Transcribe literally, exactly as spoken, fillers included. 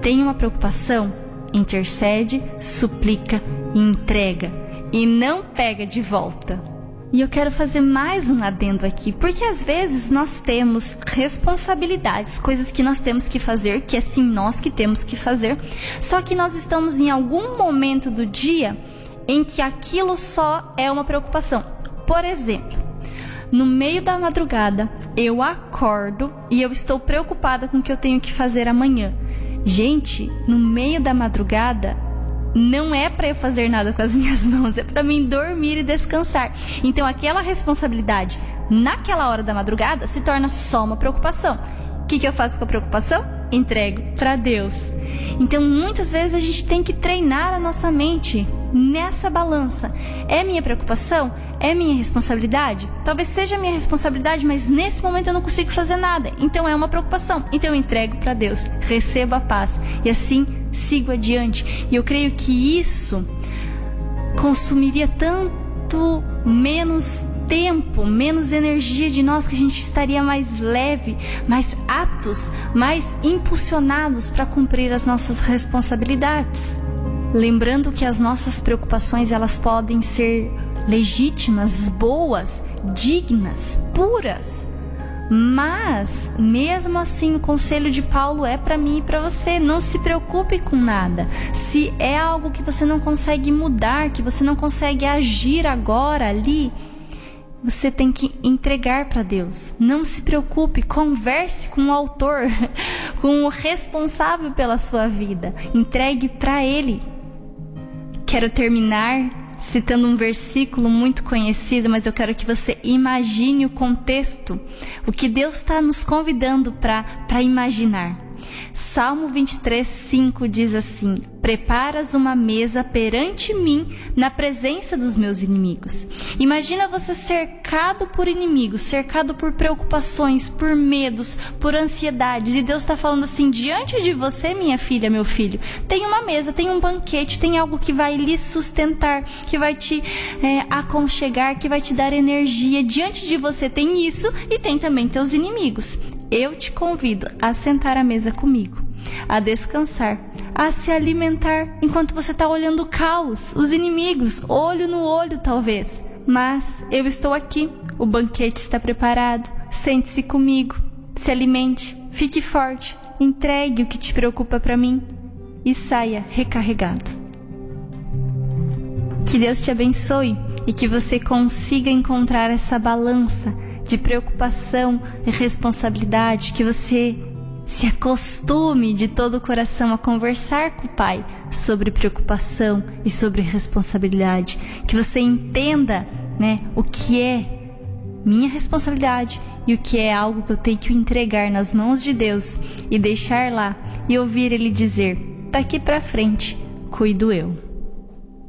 Tem uma preocupação? Intercede, suplica e entrega. E não pega de volta. E eu quero fazer mais um adendo aqui, porque às vezes nós temos responsabilidades, coisas que nós temos que fazer, que é sim nós que temos que fazer, só que nós estamos em algum momento do dia em que aquilo só é uma preocupação. Por exemplo, no meio da madrugada, eu acordo e eu estou preocupada com o que eu tenho que fazer amanhã. Gente, no meio da madrugada, não é para eu fazer nada com as minhas mãos, é para mim dormir e descansar. Então aquela responsabilidade naquela hora da madrugada se torna só uma preocupação. O que, que eu faço com a preocupação? Entrego para Deus. Então muitas vezes a gente tem que treinar a nossa mente nessa balança. É minha preocupação? É minha responsabilidade? Talvez seja minha responsabilidade, mas nesse momento eu não consigo fazer nada. Então é uma preocupação. Então eu entrego para Deus, recebo a paz e assim sigo adiante. E eu creio que isso consumiria tanto menos tempo, menos energia de nós, que a gente estaria mais leve, mais aptos, mais impulsionados para cumprir as nossas responsabilidades. Lembrando que as nossas preocupações, elas podem ser legítimas, boas, dignas, puras. Mas, mesmo assim, o conselho de Paulo é para mim e para você: não se preocupe com nada. Se é algo que você não consegue mudar, que você não consegue agir agora, ali, você tem que entregar para Deus. Não se preocupe, converse com o autor, com o responsável pela sua vida. Entregue para Ele. Quero terminar citando um versículo muito conhecido, mas eu quero que você imagine o contexto, o que Deus está nos convidando para para imaginar. Salmo vinte e três, cinco diz assim: preparas uma mesa perante mim na presença dos meus inimigos. Imagina você cercado por inimigos, cercado por preocupações, por medos, por ansiedades, e Deus está falando assim: diante de você, minha filha, meu filho, tem uma mesa, tem um banquete, tem algo que vai lhe sustentar, que vai te é, aconchegar, que vai te dar energia. Diante de você tem isso, e tem também teus inimigos. Eu te convido a sentar à mesa comigo, a descansar, a se alimentar, enquanto você está olhando o caos, os inimigos, olho no olho talvez. Mas eu estou aqui, o banquete está preparado, sente-se comigo, se alimente, fique forte, entregue o que te preocupa para mim e saia recarregado. Que Deus te abençoe e que você consiga encontrar essa balança de preocupação e responsabilidade, que você se acostume de todo o coração a conversar com o Pai sobre preocupação e sobre responsabilidade, que você entenda, né, o que é minha responsabilidade e o que é algo que eu tenho que entregar nas mãos de Deus e deixar lá e ouvir Ele dizer: daqui pra frente cuido eu.